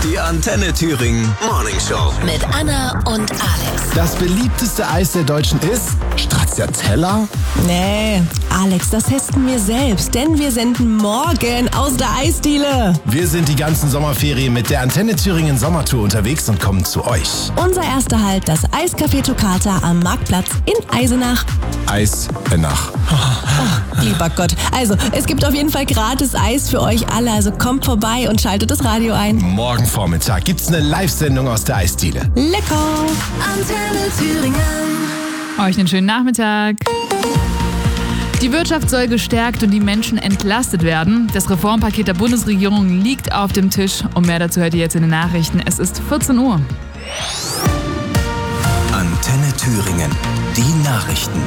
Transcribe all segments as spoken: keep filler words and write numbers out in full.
Die Antenne Thüringen Morning Show. Mit Anna und Alex. Das beliebteste Eis der Deutschen ist Stracciatella? Nee, Alex, das testen wir selbst, denn wir senden morgen aus der Eisdiele. Wir sind die ganzen Sommerferien mit der Antenne Thüringen Sommertour unterwegs und kommen zu euch. Unser erster Halt, das Eiscafé Toccata am Marktplatz in Eisenach. Eisenach. Oh, lieber Gott. Also, es gibt auf jeden Fall gratis Eis für euch alle, also kommt vorbei und schaltet das Radio ein. Morgen Vormittag gibt's eine Live-Sendung aus der Eisdiele. Lecker! Antenne Thüringen. Euch einen schönen Nachmittag. Die Wirtschaft soll gestärkt und die Menschen entlastet werden. Das Reformpaket der Bundesregierung liegt auf dem Tisch. Und mehr dazu hört ihr jetzt in den Nachrichten. Es ist vierzehn Uhr. Antenne Thüringen. Die Nachrichten.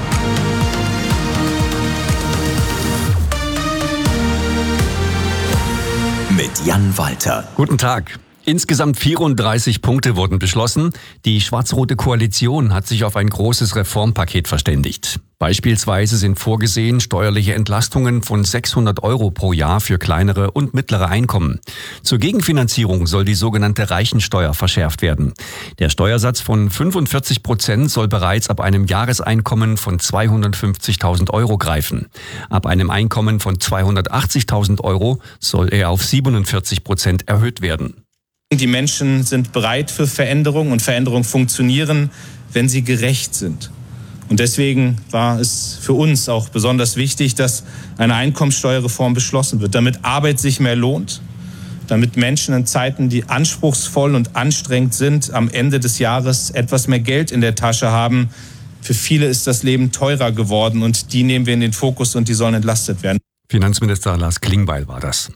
Mit Jan Walter. Guten Tag. Insgesamt vierunddreißig Punkte wurden beschlossen. Die schwarz-rote Koalition hat sich auf ein großes Reformpaket verständigt. Beispielsweise sind vorgesehen steuerliche Entlastungen von sechshundert Euro pro Jahr für kleinere und mittlere Einkommen. Zur Gegenfinanzierung soll die sogenannte Reichensteuer verschärft werden. Der Steuersatz von fünfundvierzig Prozent soll bereits ab einem Jahreseinkommen von zweihundertfünfzigtausend Euro greifen. Ab einem Einkommen von zweihundertachtzigtausend Euro soll er auf siebenundvierzig Prozent erhöht werden. Die Menschen sind bereit für Veränderung und Veränderungen funktionieren, wenn sie gerecht sind. Und deswegen war es für uns auch besonders wichtig, dass eine Einkommensteuerreform beschlossen wird, damit Arbeit sich mehr lohnt, damit Menschen in Zeiten, die anspruchsvoll und anstrengend sind, am Ende des Jahres etwas mehr Geld in der Tasche haben. Für viele ist das Leben teurer geworden und die nehmen wir in den Fokus und die sollen entlastet werden. Finanzminister Lars Klingbeil war das.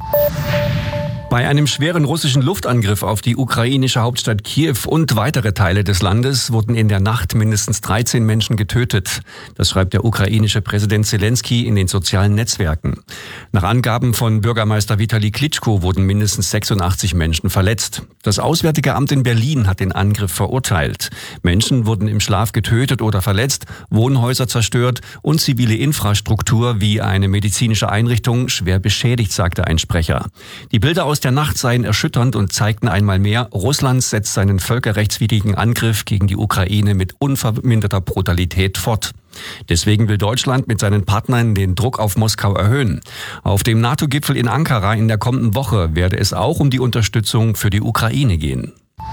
Bei einem schweren russischen Luftangriff auf die ukrainische Hauptstadt Kiew und weitere Teile des Landes wurden in der Nacht mindestens dreizehn Menschen getötet. Das schreibt der ukrainische Präsident Zelensky in den sozialen Netzwerken. Nach Angaben von Bürgermeister Vitali Klitschko wurden mindestens sechsundachtzig Menschen verletzt. Das Auswärtige Amt in Berlin hat den Angriff verurteilt. Menschen wurden im Schlaf getötet oder verletzt, Wohnhäuser zerstört und zivile Infrastruktur wie eine medizinische Einrichtung schwer beschädigt, sagte ein Sprecher. Die Bilder aus der Nacht seien erschütternd und zeigten einmal mehr, Russland setzt seinen völkerrechtswidrigen Angriff gegen die Ukraine mit unverminderter Brutalität fort. Deswegen will Deutschland mit seinen Partnern den Druck auf Moskau erhöhen. Auf dem NATO-Gipfel in Ankara in der kommenden Woche werde es auch um die Unterstützung für die Ukraine gehen.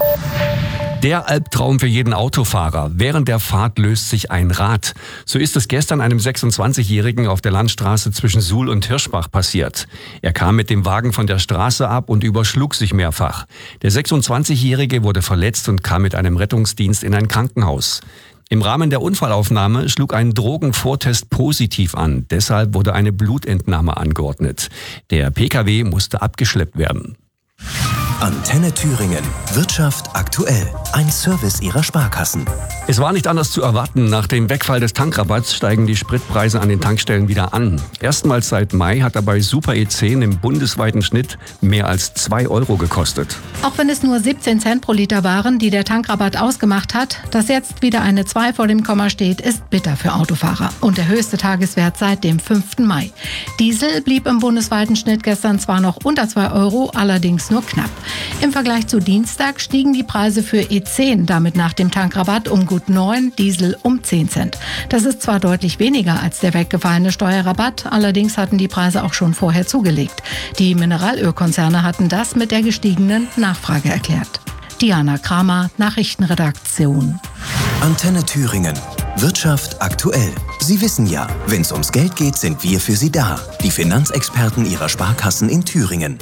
Der Albtraum für jeden Autofahrer. Während der Fahrt löst sich ein Rad. So ist es gestern einem sechsundzwanzigjährigen auf der Landstraße zwischen Suhl und Hirschbach passiert. Er kam mit dem Wagen von der Straße ab und überschlug sich mehrfach. Der sechsundzwanzigjährige wurde verletzt und kam mit einem Rettungsdienst in ein Krankenhaus. Im Rahmen der Unfallaufnahme schlug ein Drogenvortest positiv an. Deshalb wurde eine Blutentnahme angeordnet. Der Pkw musste abgeschleppt werden. Antenne Thüringen. Wirtschaft aktuell. Ein Service Ihrer Sparkassen. Es war nicht anders zu erwarten. Nach dem Wegfall des Tankrabatts steigen die Spritpreise an den Tankstellen wieder an. Erstmals seit Mai hat er bei Super E zehn im bundesweiten Schnitt mehr als zwei Euro gekostet. Auch wenn es nur siebzehn Cent pro Liter waren, die der Tankrabatt ausgemacht hat, dass jetzt wieder eine zwei vor dem Komma steht, ist bitter für Autofahrer. Und der höchste Tageswert seit dem fünften Mai. Diesel blieb im bundesweiten Schnitt gestern zwar noch unter zwei Euro, allerdings nur knapp. Im Vergleich zu Dienstag stiegen die Preise für E zehn damit nach dem Tankrabatt um gut neun, Diesel um zehn Cent. Das ist zwar deutlich weniger als der weggefallene Steuerrabatt, allerdings hatten die Preise auch schon vorher zugelegt. Die Mineralölkonzerne hatten das mit der gestiegenen Nachfrage erklärt. Diana Kramer, Nachrichtenredaktion. Antenne Thüringen. Wirtschaft aktuell. Sie wissen ja, wenn es ums Geld geht, sind wir für Sie da. Die Finanzexperten Ihrer Sparkassen in Thüringen.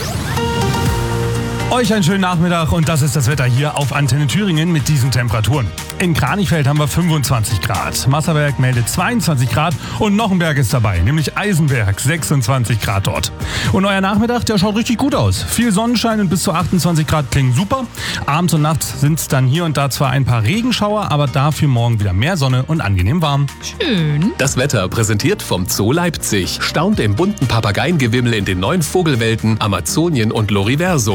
Euch einen schönen Nachmittag und das ist das Wetter hier auf Antenne Thüringen mit diesen Temperaturen. In Kranichfeld haben wir fünfundzwanzig Grad, Masserberg meldet zweiundzwanzig Grad und noch ein Berg ist dabei, nämlich Eisenberg, sechsundzwanzig Grad dort. Und euer Nachmittag, der schaut richtig gut aus. Viel Sonnenschein und bis zu achtundzwanzig Grad klingen super. Abends und nachts sind es dann hier und da zwar ein paar Regenschauer, aber dafür morgen wieder mehr Sonne und angenehm warm. Schön. Das Wetter präsentiert vom Zoo Leipzig. Staunt im bunten Papageiengewimmel in den neuen Vogelwelten Amazonien und Loriverso.